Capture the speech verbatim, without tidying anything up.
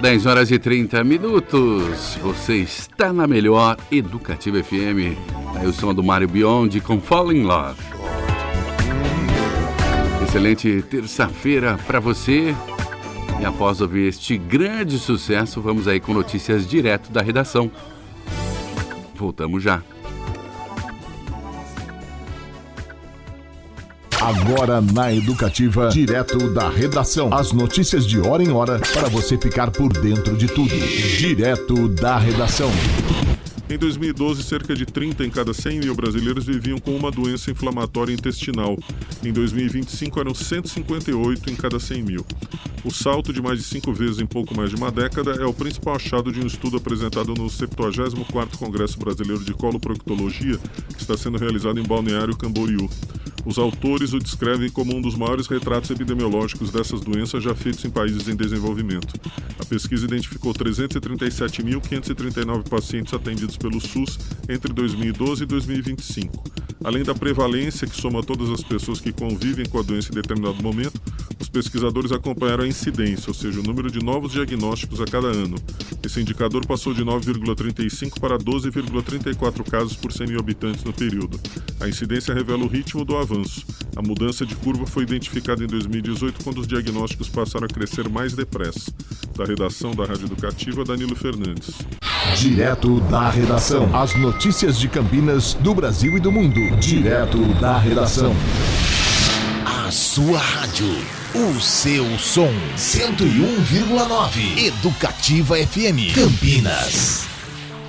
dez horas e trinta minutos. Você está na melhor Educativa F M. Aí o som do Mário Beyond com Fall in Love. Excelente terça-feira para você. E após ouvir este grande sucesso, vamos aí com notícias direto da redação. Voltamos já. Agora na Educativa, direto da redação. As notícias de hora em hora para você ficar por dentro de tudo. Direto da redação. Em dois mil e doze, cerca de trinta em cada cem mil brasileiros viviam com uma doença inflamatória intestinal. Em dois mil e vinte e cinco, eram cento e cinquenta e oito em cada cem mil. O salto de mais de cinco vezes em pouco mais de uma década é o principal achado de um estudo apresentado no septuagésimo quarto Congresso Brasileiro de Coloproctologia, que está sendo realizado em Balneário Camboriú. Os autores o descrevem como um dos maiores retratos epidemiológicos dessas doenças já feitos em países em desenvolvimento. A pesquisa identificou trezentos e trinta e sete mil, quinhentos e trinta e nove pacientes atendidos pelo SUS entre dois mil e doze e dois mil e vinte e cinco. Além da prevalência, que soma todas as pessoas que convivem com a doença em determinado momento, os pesquisadores acompanharam a incidência, ou seja, o número de novos diagnósticos a cada ano. Esse indicador passou de nove vírgula trinta e cinco para doze vírgula trinta e quatro casos por cem mil habitantes no período. A incidência revela o ritmo do avanço. A mudança de curva foi identificada em dois mil e dezoito, quando os diagnósticos passaram a crescer mais depressa. Da redação da Rádio Educativa, Danilo Fernandes. Direto da redação. As notícias de Campinas, do Brasil e do mundo. Direto da redação. A sua rádio. O seu som. cento e um vírgula nove. Educativa F M. Campinas.